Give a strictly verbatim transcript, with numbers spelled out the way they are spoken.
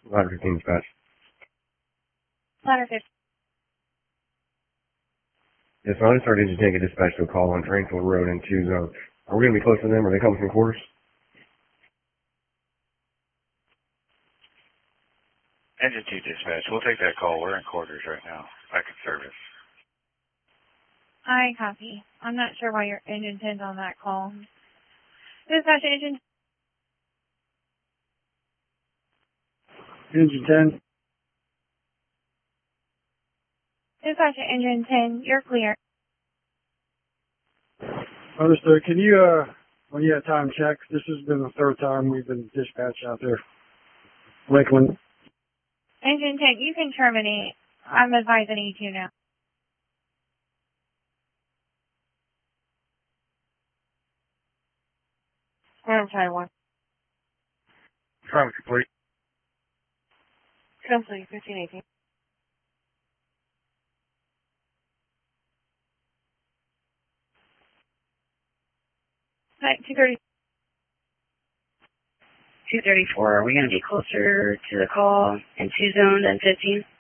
Ladder fifteen dispatch. Ladder fifteen. Yes, so I just started to take a dispatch to a call on Trainfield Road in two zone. Are we going to be close to them? Are they coming from quarters? Engine two dispatch. We'll take that call. We're in quarters right now. Back in service. I copy. I'm not sure why you're engine ten's on that call. Dispatch engine. Engine ten. Dispatch engine ten. You're clear. Understood. Can you, uh, when you have time, check? This has been the third time we've been dispatched out there. Lakeland. Engine ten, you can terminate. I'm advising E two now. I'm Taiwan. Confirm complete. Complete, fifteen eighteen. Right, two thirty. two thirty-four, are we going to be closer to the call in two zone than fifteen?